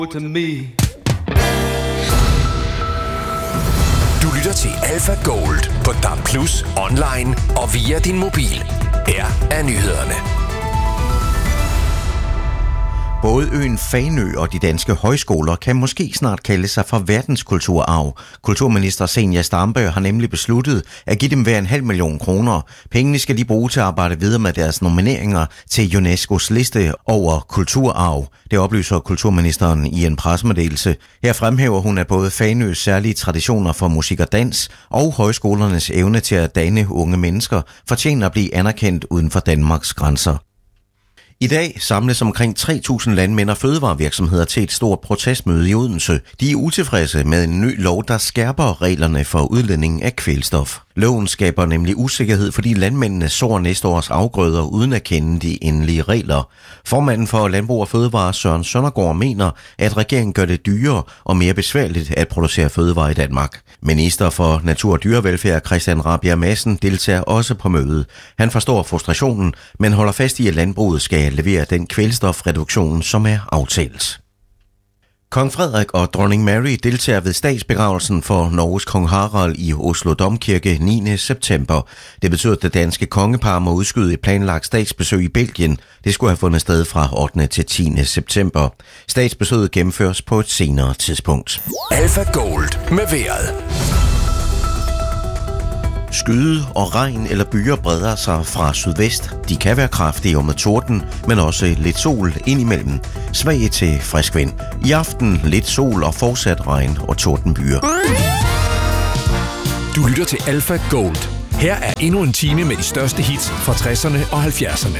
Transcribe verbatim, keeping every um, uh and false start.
To me. Du lytter til Alpha Gold på D A B plus, online og via din mobil. Her er nyhederne. Både øen Fanø og de danske højskoler kan måske snart kalde sig for verdenskulturarv. Kulturminister Zenia Stampe har nemlig besluttet at give dem hver en halv million kroner. Pengene skal de bruge til at arbejde videre med deres nomineringer til UNESCO's liste over kulturarv. Det oplyser kulturministeren i en pressemeddelelse. Her fremhæver hun, at både Fanøs særlige traditioner for musik og dans og højskolernes evne til at danne unge mennesker fortjener at blive anerkendt uden for Danmarks grænser. I dag samles omkring tre tusind landmænd og fødevarevirksomheder til et stort protestmøde i Odense. De er utilfredse med en ny lov, der skærper reglerne for udledning af kvælstof. Loven skaber nemlig usikkerhed, fordi landmændene sår næste års afgrøder uden at kende de endelige regler. Formanden for Landbrug og Fødevare, Søren Søndergaard, mener, at regeringen gør det dyrere og mere besværligt at producere fødevarer i Danmark. Minister for Natur- og Dyrevelfærd, Christian Rabjerg Madsen, deltager også på mødet. Han forstår frustrationen, men holder fast i, at landbruget skal levere den kvælstofreduktion, som er aftalt. Kong Frederik og dronning Mary deltager ved statsbegravelsen for Norges kong Harald i Oslo Domkirke niende september. Det betyder, at det danske kongepar må udskyde et planlagt statsbesøg i Belgien. Det skulle have fundet sted fra ottende til tiende september. Statsbesøget gennemføres på et senere tidspunkt. Alpha Gold med vejret. Skyde og regn eller byer breder sig fra sydvest. De kan være kraftige og med torden, men også lidt sol indimellem. Svag til frisk vind. I aften lidt sol og fortsat regn og tordenbyer. Du lytter til Alpha Gold. Her er endnu en time med de største hits fra tresserne og halvfjerdserne.